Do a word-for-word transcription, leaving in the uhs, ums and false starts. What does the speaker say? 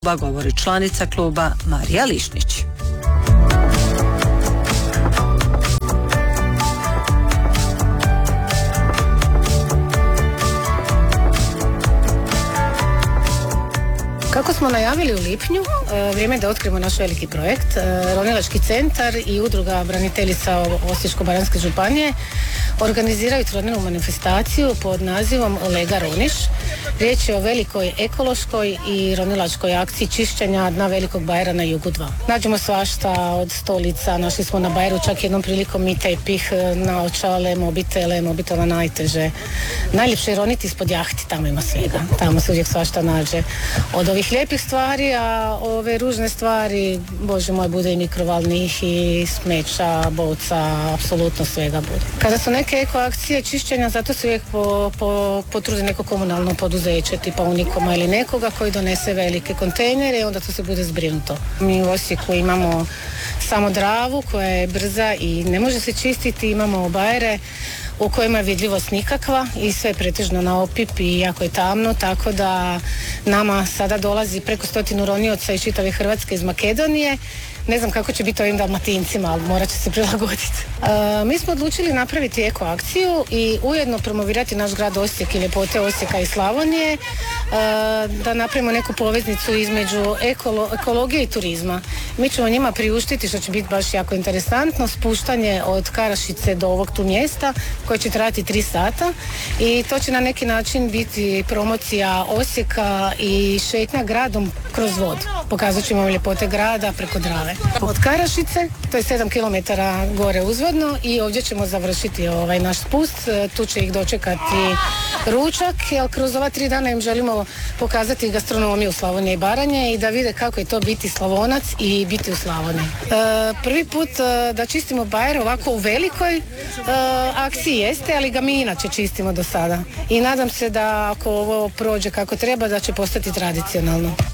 govori članica kluba Marija Lišnić. Kako smo najavili u lipnju, vrijeme je da otkrijemo naš veliki projekt. Ronilački centar i udruga braniteljica Osječko-baranjske županije organiziraju trodnevnu manifestaciju pod nazivom Lega Roniš. Riječ je o velikoj ekološkoj i ronilačkoj akciji čišćenja dna velikog bajera na jugu dva. Nađemo svašta od stolica, našli smo na bajeru čak jednom prilikom i tepih, naočale, mobitele, mobitela najteže. Najljepše je roniti ispod jahti, tamo ima svega, tamo se uvijek svašta nađe. Od ovih lijepih stvari, a ove ružne stvari, bože moj, bude i mikrovalnih i smeća, boca, apsolutno svega bude. Kada su neke eko akcije čišćenja, zato se uvijek po, po, potrudi neko komunalno poduzeće, tipa Unikoma ili nekoga koji donese velike kontejnere i onda to se bude zbrinuto. Mi u Osijeku imamo samo Dravu koja je brza i ne može se čistiti, imamo bajere u kojima je vidljivost nikakva i sve je pretežno na opip i jako je tamno, tako da nama sada dolazi preko stotinu ronioca iz čitave Hrvatske, iz Makedonije. Ne znam kako će biti ovim Dalmatincima, ali morat će se prilagoditi. Uh, mi smo odlučili napraviti eko akciju i ujedno promovirati naš grad Osijek i ljepote Osijeka i Slavonije, uh, da napravimo neku poveznicu između ekolo, ekologije i turizma. Mi ćemo njima priuštiti, što će biti baš jako interesantno, spuštanje od Karašice do ovog tu mjesta koje će trajati tri sata i to će na neki način biti promocija Osijeka i šetnja gradom kroz vodu. Pokazat ćemo ljepote grada preko Drave. Od Karašice, to je sedam kilometara gore uzvodno i ovdje ćemo završiti ovaj naš spust. Tu će ih dočekati ručak, jer kroz ova tri dana im želimo pokazati gastronomiju Slavonije i Baranje i da vide kako je to biti Slavonac i biti u Slavoniji. E, prvi put e, da čistimo bajer ovako u velikoj e, akciji jeste, ali ga mi inače čistimo do sada. I nadam se da ako ovo prođe kako treba, da će postati tradicionalno.